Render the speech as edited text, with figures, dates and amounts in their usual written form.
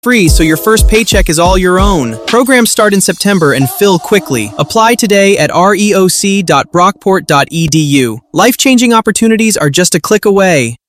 free, so your first paycheck is all your own. Programs start in September and fill quickly. Apply today at reoc.brockport.edu. Life-changing opportunities are just a click away.